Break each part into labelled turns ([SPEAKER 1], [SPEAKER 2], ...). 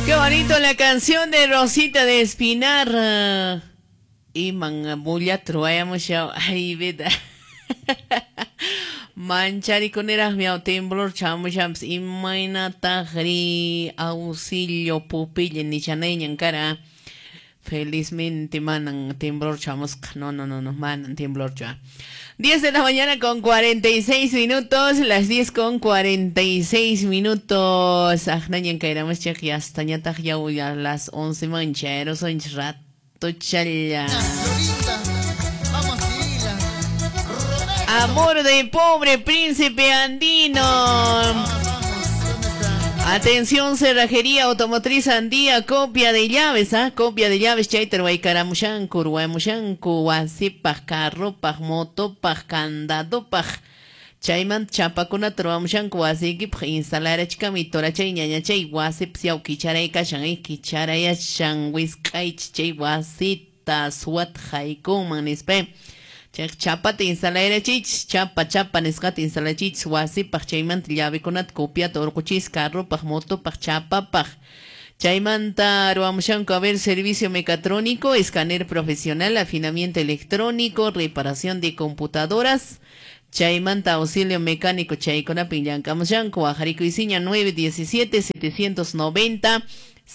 [SPEAKER 1] Qué bonito la canción de Rosita de Espinar. Y mangamulla truayamos ya. Ay, vida. Manchari con eras miau temblor chamushams y maina tajri auxilio pupille ni chaneñan cara. Felizmente manan temblor chamos. No, manan temblor ya. 10 de la mañana con 46 minutos, las 10 con 46 minutos. Ajnañan caeramos chak y hasta ñataj ya a las 11 mancheros son rato chala. Amor de pobre príncipe andino. Atención, cerrajería automotriz Andía, copia de llaves, copia de llaves, chaiter, guaycaramushanku, urguamushanku, wasipaj, carropaj, motopaj, candadopaj, chayman chapakuna troamushanku, wasikip, instalar chikamitora, chay ñañachay, wasip, siau, kicharay, kashan, kicharaya, shan, wiskaich, chay, wasita, suat, jaikuman, nispe. Chapa te instala chich, chapa nescat instala chich, wasi pach chaymant llave conat copia torcochis carro pach moto pach chapa pach. Chaymanta ruamushanko a ver servicio mecatrónico, escáner profesional, afinamiento electrónico, reparación de computadoras. Chaymanta auxilio mecánico chaykona pillankamushanko, ajarico y ciña 917 790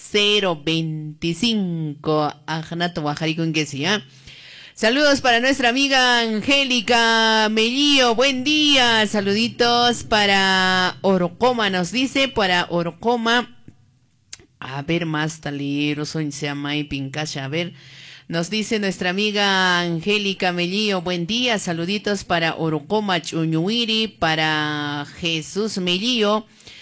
[SPEAKER 1] 025. Ajanato ajarico en que sea. Saludos para nuestra amiga Angélica Mellío, buen día, saluditos para Orocoma, nos dice, para Orocoma, a ver, más taleros, se llama y Pincasha, a ver, nos dice nuestra amiga Angélica Mellío, buen día, saluditos para Orocoma Chuñuiri, para Jesús Mellío,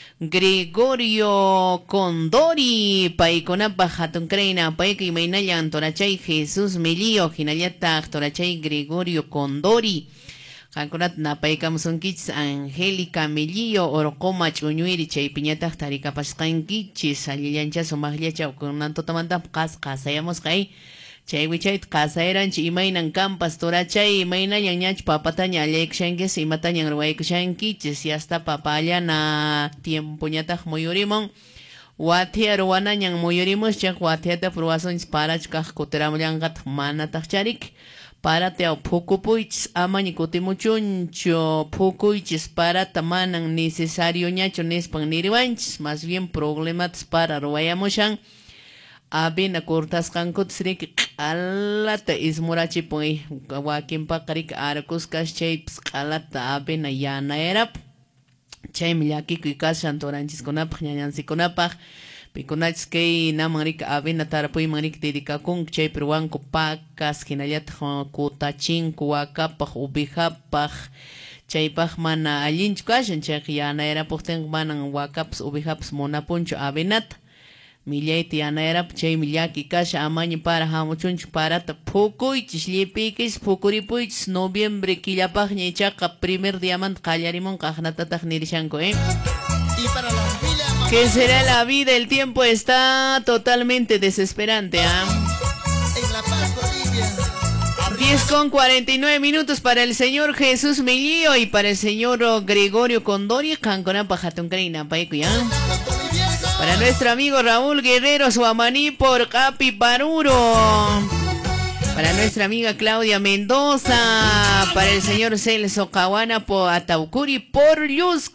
[SPEAKER 1] Gregorio Condori, Paiconapa Hatun Creina, Paiki Mainayan, Torachay, Jesús Mellío, Hinayata, Torachay, Gregorio Condori, Hankonat Napaikam Sunkits, Angélica Mellío, Orocoma Chuñuiri, Chay Piñata, Tarika Pascanquichis, Aliliancha, Somaglia, Conanto Tamanta, Casayamos Kai. Chay wichait casa eran chimainan campas torachay maina ñañach papataña alekshanques y matañan ruaykushankichis y hasta papaya na tiempo ñataj muyurimon watia ruanañan muyurimos chak watiata pruasons para chkaj kuteramulangat manataj charik para teo pukupuichis amañi kutimuchuncho pukuichis para tamanan necesario ñacho nespan niriwanchis más bien problematas para ruayamoshan Abin cortas kankutsrik alata ismurachi pui wakin pakarik arkus kas shapes alata abin ayana erap chay millaki kikas shantoranchis kunapaj ñañansi kunapaj pikunachis kay namarik abin atarpuy marik dedikakun chay peruanku pakas hinallat kutachinku wakapaj ubijapaj chaypaj mana allinchu kashan chay yana erapoj ten manan wakapas ubijapas monapunchu abinata Millaiti anaerap chay millaki kasha amañi para hamuchunchu parata pukuychis llipikish pukuripuychis noviembre killapaj ñaychaqa primer diamant qallarimon qaqnatataq nirishanku,
[SPEAKER 2] Y para la familia
[SPEAKER 1] ¿Qué será la vida? El tiempo está totalmente desesperante,
[SPEAKER 2] en La Paz, Bolivia.
[SPEAKER 1] 10 con 49 minutos para el señor Jesús Mellío y para el señor Gregorio Condori, Canconapa Jatuncreina, Paikuya. Para nuestro amigo Raúl Guerrero Suamaní por Capi Paruro. Para nuestra amiga Claudia Mendoza. Para el señor Celso Caguana por Ataucuri por Luz